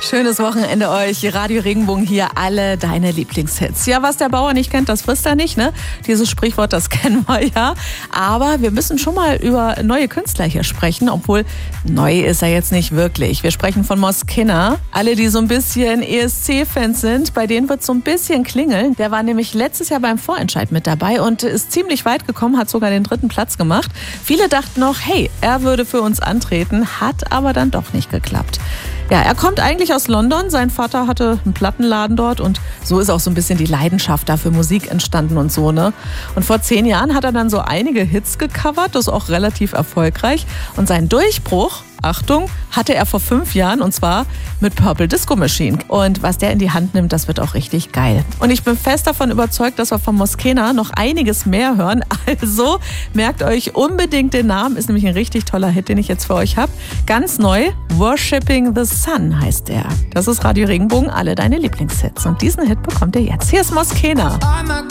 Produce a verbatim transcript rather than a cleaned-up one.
Schönes Wochenende euch. Radio Regenbogen hier, alle deine Lieblingshits. Ja, was der Bauer nicht kennt, das frisst er nicht, ne? Dieses Sprichwort, das kennen wir ja. Aber wir müssen schon mal über neue Künstler hier sprechen, obwohl neu ist er jetzt nicht wirklich. Wir sprechen von Mosquena. Alle, die so ein bisschen E S C-Fans sind, bei denen wird so ein bisschen klingeln. Der war nämlich letztes Jahr beim Vorentscheid mit dabei und ist ziemlich weit gekommen, hat sogar den dritten Platz gemacht. Viele dachten noch, hey, er würde für uns antreten, hat aber dann doch nicht geklappt. Ja, er kommt eigentlich aus London. Sein Vater hatte einen Plattenladen dort und so ist auch so ein bisschen die Leidenschaft da für Musik entstanden und so, ne? Und vor zehn Jahren hat er dann so einige Hits gecovert, das ist auch relativ erfolgreich. Und sein Durchbruch, Achtung, hatte er vor fünf Jahren und zwar mit Purple Disco Machine. Und was der in die Hand nimmt, das wird auch richtig geil. Und ich bin fest davon überzeugt, dass wir von Mosquena noch einiges mehr hören. Also merkt euch unbedingt den Namen, ist nämlich ein richtig toller Hit, den ich jetzt für euch habe. Ganz neu, Worshipping the Sun heißt er. Das ist Radio Regenbogen, alle deine Lieblingshits. Und diesen Hit bekommt ihr jetzt. Hier ist Mosquena.